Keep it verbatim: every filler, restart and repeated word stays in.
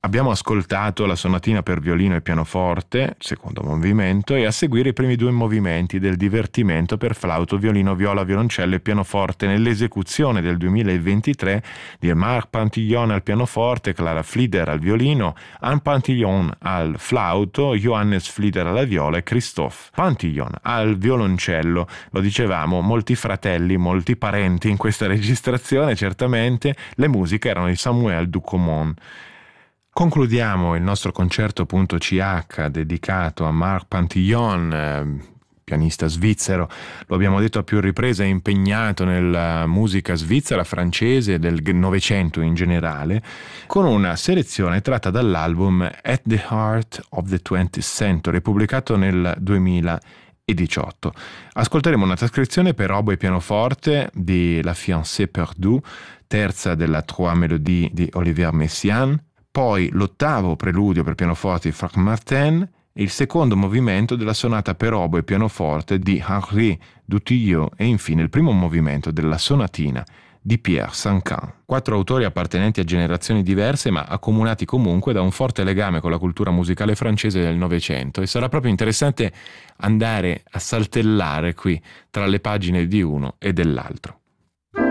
Abbiamo ascoltato la sonatina per violino e pianoforte, secondo movimento, e a seguire i primi due movimenti del divertimento per flauto, violino, viola, violoncello e pianoforte nell'esecuzione del duemilaventitré di Marc Pantillon al pianoforte, Clara Flieder al violino, Anne Pantillon al flauto, Johannes Flieder alla viola e Christophe Pantillon al violoncello. Lo dicevamo, molti fratelli, molti parenti in questa registrazione, certamente. Le musiche erano di Samuel Ducommun. Concludiamo il nostro concerto.ch dedicato a Marc Pantillon, eh, pianista svizzero, lo abbiamo detto a più riprese, è impegnato nella musica svizzera, francese, del Novecento in generale, con una selezione tratta dall'album At the Heart of the twentieth Century, pubblicato nel duemiladiciotto. Ascolteremo una trascrizione per oboe e pianoforte di La Fiancée perdue, terza della Trois Mélodies di Olivier Messiaen, poi l'ottavo preludio per pianoforte di Franck Martin e il secondo movimento della sonata per oboe e pianoforte di Henri Dutilleux e infine il primo movimento della sonatina di Pierre Sancan. Quattro autori appartenenti a generazioni diverse ma accomunati comunque da un forte legame con la cultura musicale francese del Novecento, e sarà proprio interessante andare a saltellare qui tra le pagine di uno e dell'altro.